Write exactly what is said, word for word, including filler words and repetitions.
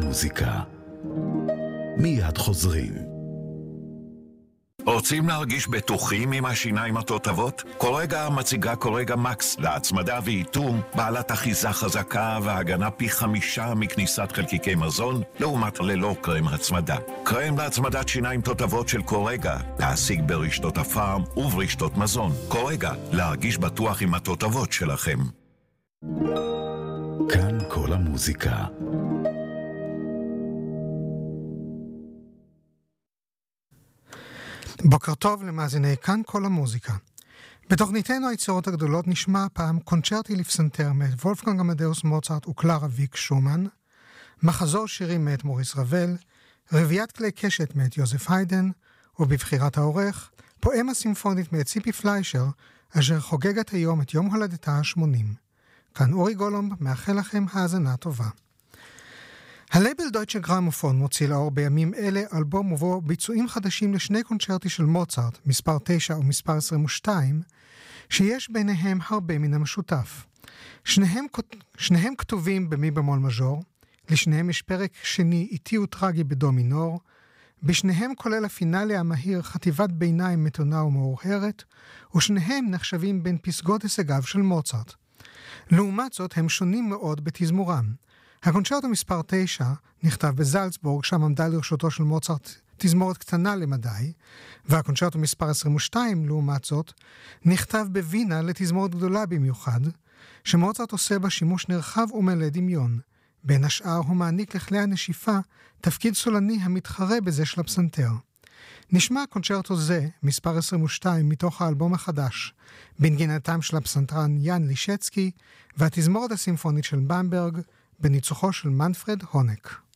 המוזיקה. מיד חוזרים. רוצים להרגיש בטוחים עם השיניים התותבות? קורגה מציגה קורגה מקס להצמדה ואיתום, בעלת אחיזה חזקה והגנה פי חמישה מכניסת חלקיקי מזון, לעומת ללא קרם הצמדה. קרם להצמדת שיניים תותבות של קורגה, להשיג ברשתות הפארם וברשתות מזון. קורגה, להרגיש בטוח עם התותבות שלכם. כאן כל המוזיקה. בוקר טוב למאזיני כאן כל המוזיקה. בתוכניתנו היצירות הגדולות נשמע הפעם קונצ'רטי לפסנתר מאת וולפגנג עמדאוס מוצרט וקלרה ויק שומן, מחזור שירים מאת מוריס רבל, רביעיית כלי קשת מאת יוזף היידן, ובבחירת העורך, פואמה סימפונית מאת ציפי פליישר, אשר חוגגת היום את יום הולדתה ה-שמונים. כאן אורי גולומב מאחל לכם האזנה טובה. הלייבל דויטשה גרמופון מוציא לאור בימים אלה אלבום ובו ביצועים חדשים לשני קונצ'רטי של מוצרט, מספר תשע ומספר עשרים ושתיים, שיש ביניהם הרבה מן המשותף. שניהם, שניהם כתובים במי במול מז'ור, לשניהם יש פרק שני איטי וטרגי בדו מינור, בשניהם כולל הפינאלי המהיר חטיבת ביניים מתונה ומאורהרת, ושניהם נחשבים בין פסגות הישגיו של מוצרט. לעומת זאת הם שונים מאוד בתזמורם. הקונצ'רטו מספר תשע נכתב בזלצבורג, שם עמדה לרשותו של מוצרט תזמורת קטנה למדי, והקונצ'רטו מספר עשרים ושתיים, לעומת זאת, נכתב בווינה לתזמורת גדולה במיוחד, שמוצרט עושה בה שימוש נרחב ומלא דמיון. בין השאר הוא מעניק לכלי הנשיפה תפקיד סולני המתחרה בזה של הפסנתר. נשמע קונצ'רטו זה, מספר עשרים ושתיים, מתוך האלבום החדש, בנגינתם של הפסנתרן יאן לישצקי, והתזמורת הסימפונית של במברג, בניצוחו של מנפרד הונק.